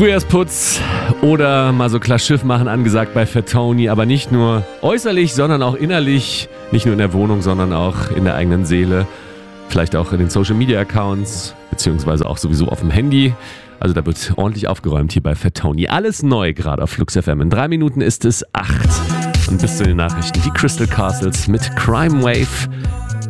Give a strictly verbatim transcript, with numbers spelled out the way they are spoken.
Frühjahrsputz oder mal so klar Schiff machen angesagt bei Fat Tony, aber nicht nur äußerlich, sondern auch innerlich. Nicht nur in der Wohnung, sondern auch in der eigenen Seele. Vielleicht auch in den Social Media Accounts, beziehungsweise auch sowieso auf dem Handy. Also da wird ordentlich aufgeräumt hier bei Fat Tony. Alles neu gerade auf Flux F M. In drei Minuten ist es acht. Und bis zu den Nachrichten die Crystal Castles mit Crime Wave.